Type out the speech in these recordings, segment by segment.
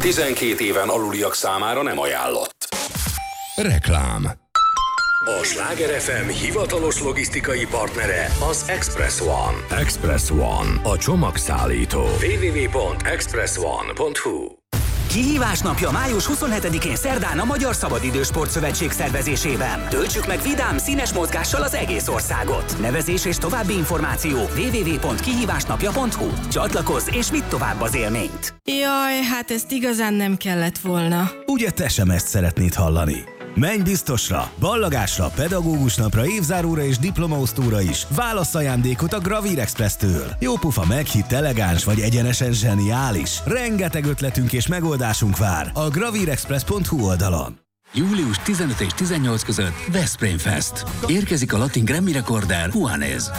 12 éven aluliak számára nem ajánlott. Reklám. A Sláger FM hivatalos logisztikai partnere az Express One. Express One, a csomagszállító. www.expressone.hu. Kihívás napja május 27-én szerdán a Magyar Szabadidős Sportszövetség szervezésében. Töltsük meg vidám, színes mozgással az egész országot. Nevezés és további információ www.kihívásnapja.hu. Csatlakozz és vidd tovább az élményt. Jaj, hát ezt igazán nem kellett volna. Ugye te sem ezt szeretnéd hallani? Menj biztosra, ballagásra, pedagógus napra, évzáróra és diplomaosztóra is. Válassz ajándékot a Gravír Express-től. Jópufa, meghitt, elegáns vagy egyenesen zseniális. Rengeteg ötletünk és megoldásunk vár a gravírexpress.hu oldalon. Július 15 és 18 között Veszprém Fest. Érkezik a latin Grammy rekorder Juanes.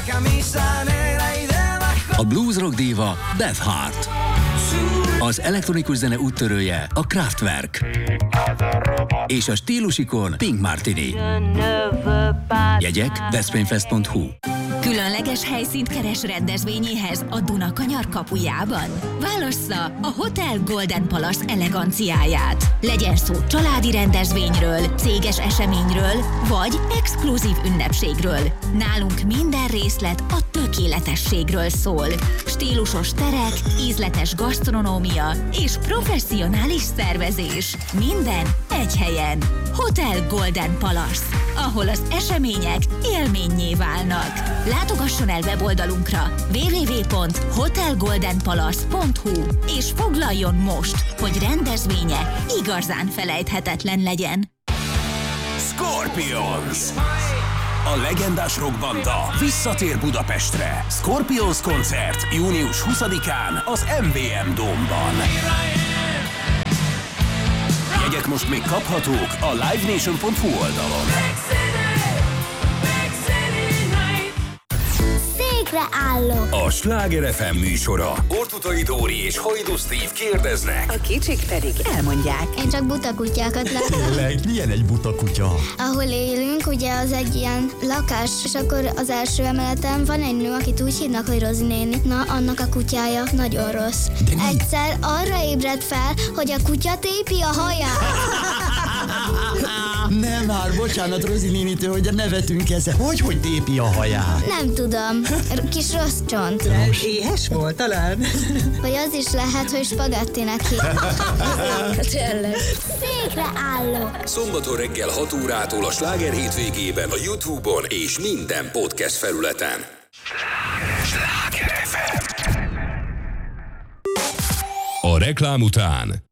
A blues rock díva Beth Hart. Az elektronikus zene úttörője a Kraftwerk. És a stílusikon Pink Martini. Jegyek veszprémfest.hu. Különleges helyszínt keres rendezvényéhez a Dunakanyar kapujában? Válassza a Hotel Golden Palace eleganciáját. Legyen szó családi rendezvényről, céges eseményről, vagy exkluzív ünnepségről. Nálunk minden részlet a tökéletességről szól. Stílusos terek, ízletes gasztronómia és professzionális szervezés. Minden egy helyen. Hotel Golden Palace, ahol az események élménnyé válnak. Látogasson el weboldalunkra www.hotelgoldenpalace.hu és foglaljon most, hogy rendezvénye igazán felejthetetlen legyen. Scorpions! A legendás rockbanda visszatér Budapestre. Scorpions koncert június 20-án az MVM Dome-ban. Jegyek most még kaphatók a livenation.hu oldalon. Állok. A Sláger FM műsora. Ortutai Dóri és Hajdú Steve kérdeznek. A kicsik pedig elmondják. Én csak buta kutyákat látok. Tényleg? Milyen egy buta kutya? Ahol élünk, ugye az egy ilyen lakás, és akkor az első emeleten van egy nő, akit úgy hívnak, hogy Rozi néni. Na, annak a kutyája nagyon rossz. Egyszer arra ébredt fel, hogy a kutya tépi a haját. Nem már, bocsánat Rozi nénitől, hogy nevetünk ezen. Hogy tépi a haját? Nem tudom. Kis rossz csont. Éhes volt talán? Vagy az is lehet, hogy spagetti neki. Tényleg. Székre állok. Szombaton reggel 6 órától a Sláger hétvégében a YouTube-on és minden podcast felületen. Sláger FM. A reklám után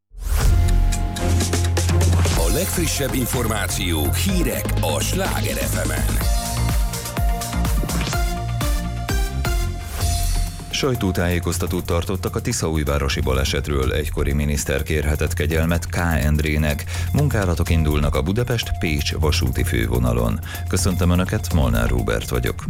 a legfrissebb információk, hírek a Sláger FM-en. Sajtótájékoztatót tartottak a tiszaújvárosi balesetről. Egykori miniszter kérhetett kegyelmet K. Endrének. Munkálatok indulnak a Budapest-Pécs vasúti fővonalon. Köszöntöm Önöket, Molnár Róbert vagyok.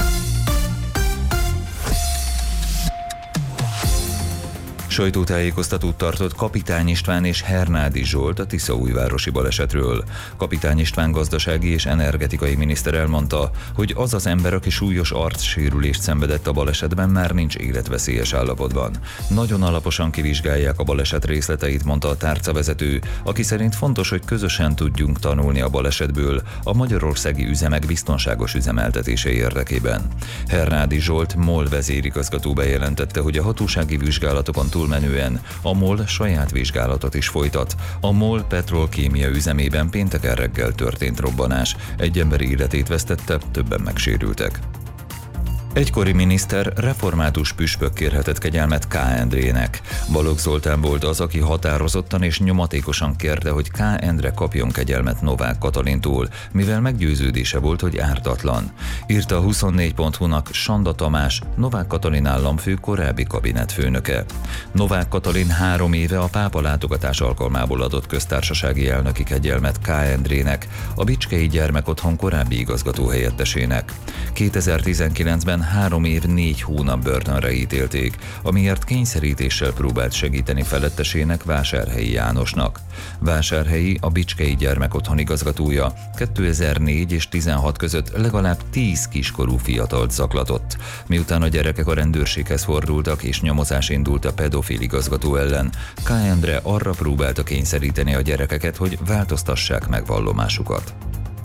Sajtótájékoztatót tartott Kapitány István és Hernádi Zsolt a tiszaújvárosi balesetről. Kapitány István gazdasági és energetikai miniszter elmondta, hogy az az ember, aki súlyos arcsérülést szenvedett a balesetben, már nincs életveszélyes állapotban. Nagyon alaposan kivizsgálják a baleset részleteit, mondta a tárcavezető, aki szerint fontos, hogy közösen tudjunk tanulni a balesetből a magyarországi üzemek biztonságos üzemeltetése érdekében. Hernádi Zsolt MOL vezérigazgató bejelentette, hogy a hatósági vizsgálatokon túlmenően a MOL saját vizsgálatot is folytat. A MOL petrolkémia üzemében pénteken reggel történt robbanás. Egy ember életét vesztette, többen megsérültek. Egykori miniszter református püspök kérhetett kegyelmet K. Endrének. Balogh Zoltán volt az, aki határozottan és nyomatékosan kérte, hogy K. Endre kapjon kegyelmet Novák Katalintól, mivel meggyőződése volt, hogy ártatlan. Írta a 24.hu-nak Sanda Tamás, Novák Katalin államfő korábbi kabinetfőnöke. Novák Katalin 3 éve a pápa látogatás alkalmából adott köztársasági elnöki kegyelmet K. Endrének, a Bicskei Gyermekotthon korábbi igazgatóhelyettesének. 2019-ben esetében 3 év 4 hónap börtönre ítélték, amiért kényszerítéssel próbált segíteni felettesének, Vásárhelyi Jánosnak. Vásárhelyi a Bicskei Gyermekotthon igazgatója 2004 és 16 között legalább 10 kiskorú fiatalt zaklatott. Miután a gyerekek a rendőrséghez fordultak és nyomozás indult a pedofil igazgató ellen, K. Endre arra próbálta kényszeríteni a gyerekeket, hogy változtassák meg vallomásukat.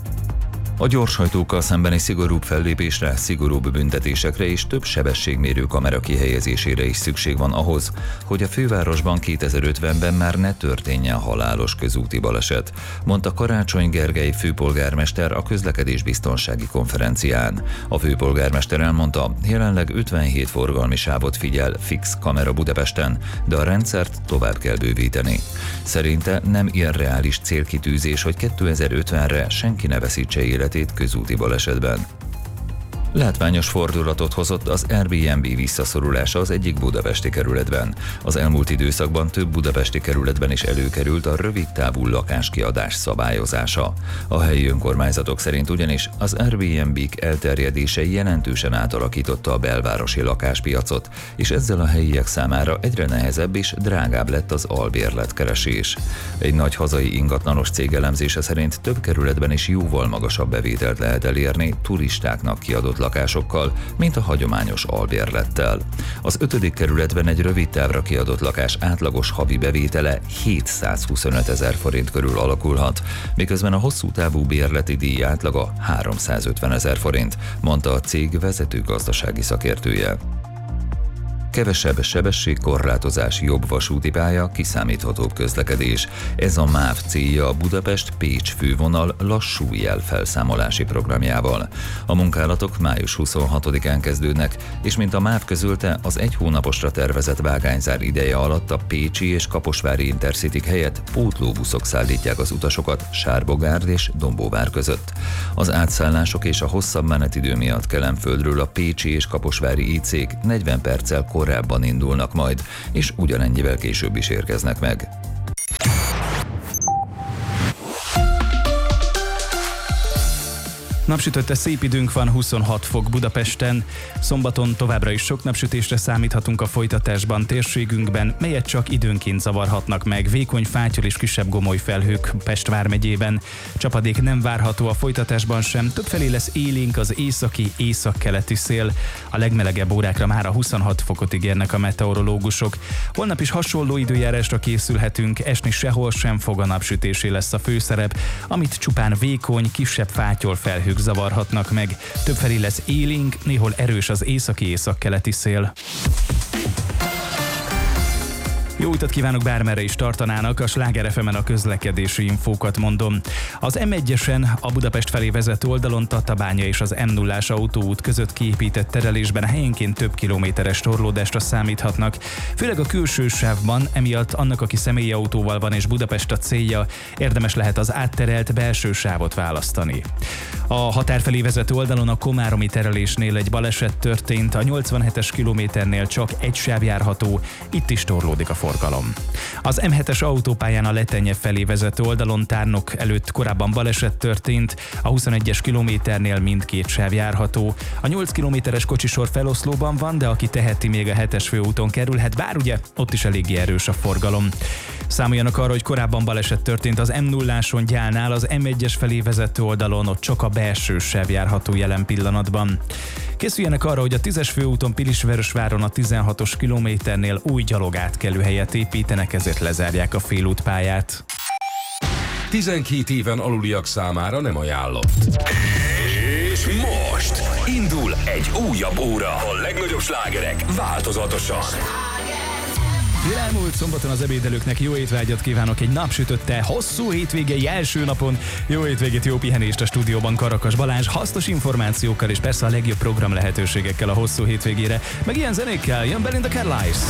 A gyorshajtókkal szembeni szigorúbb fellépésre, szigorúbb büntetésekre és több sebességmérő kamera kihelyezésére is szükség van ahhoz, hogy a fővárosban 2050-ben már ne történjen halálos közúti baleset, mondta Karácsony Gergely főpolgármester a közlekedésbiztonsági konferencián. A főpolgármester elmondta, jelenleg 57 forgalmi sávot figyel fix kamera Budapesten, de a rendszert tovább kell bővíteni. Szerinte nem irreális célkitűzés, hogy 2050-re senki ne veszítse életét közúti balesetben. Látványos fordulatot hozott az Airbnb visszaszorulása az egyik budapesti kerületben. Az elmúlt időszakban több budapesti kerületben is előkerült a rövidtávú lakáskiadás szabályozása. A helyi önkormányzatok szerint ugyanis az Airbnb-k elterjedése jelentősen átalakította a belvárosi lakáspiacot, és ezzel a helyiek számára egyre nehezebb és drágább lett az albérletkeresés. Egy nagy hazai ingatlanos cég elemzése szerint több kerületben is jóval magasabb bevételt lehet elérni turistáknak kiadott lakásokkal, mint a hagyományos albérlettel. Az 5. kerületben egy rövid távra kiadott lakás átlagos havi bevétele 725 000 forint körül alakulhat, miközben a hosszú távú bérleti díj átlaga 350 000 forint, mondta a cég vezető gazdasági szakértője. Kevesebb sebességkorlátozás, jobb vasúti pálya, kiszámíthatóbb közlekedés. Ez a MÁV célja a Budapest-Pécs fővonal lassú jelfelszámolási programjával. A munkálatok május 26-án kezdődnek, és mint a MÁV közölte, az 1 hónaposra tervezett vágányzár ideje alatt a pécsi és kaposvári Intercityk helyett pótlóbuszok szállítják az utasokat Sárbogárd és Dombóvár között. Az átszállások és a hosszabb menetidő miatt Kelenföldről a pécsi és kaposvári IC-k 40 perccel korábban indulnak majd, és ugyanennyivel később is érkeznek meg. Napsütötte szép időnk van, 26 fok Budapesten. Szombaton továbbra is sok napsütésre számíthatunk a folytatásban térségünkben, melyet csak időnként zavarhatnak meg vékony fátyol és kisebb gomoly felhők Pest vármegyében. Csapadék nem várható a folytatásban sem, többfelé lesz élénk az északi, északkeleti szél. A legmelegebb órákra már a 26 fokot ígérnek a meteorológusok. Holnap is hasonló időjárásra készülhetünk, esni sehol sem fog, a napsütésé lesz a főszerep, amit csupán vékony, kisebb fátyol felhők zavarhatnak meg. Többfelé lesz élénk, néhol erős az északi-északkeleti szél. Jó utat kívánok, bármerre is tartanának, a Sláger FM-en a közlekedési infókat mondom. Az M1-esen a Budapest felé vezető oldalon Tatabánya és az M0-ás autóút között kiépített terelésben helyenként több kilométeres torlódásra számíthatnak. Főleg a külső sávban, emiatt annak, aki személyautóval van és Budapest a célja, érdemes lehet az átterelt belső sávot választani. A határ felé vezető oldalon a komáromi terelésnél egy baleset történt, a 87-es kilométernél csak egy sáv járható, itt is torlódik a forgalom. Az M7-es autópályán a Letenye felé vezető oldalon Tárnok előtt korábban baleset történt, a 21-es kilométernél mindkét sáv járható. A 8 kilométeres kocsisor feloszlóban van, de aki teheti, még a 7-es főúton kerülhet, bár ugye ott is eléggé erős a forgalom. Számoljanak arra, hogy korábban baleset történt az M0-áson Gyálnál, az M1-es felé vezető oldalon, ott csak a belső sáv járható jelen pillanatban. Készüljenek arra, hogy a 10-es főúton Pilisvörösváron a 16-os kilométernél új gyalogátkelőhelyet építenek, ezért lezárják a félútpályát. 12 éven aluliak számára nem ajánlott. És most indul egy újabb óra. A legnagyobb slágerek változatosan. Elmúlt szombaton az ebédelőknek jó étvágyat kívánok, egy napsütötte, hosszú hétvégei első napon. Jó hétvégét, jó pihenést a stúdióban Karakas Balázs, hasznos információkkal és persze a legjobb program lehetőségekkel a hosszú hétvégére. Meg ilyen zenékkel jön Belinda Carlisle.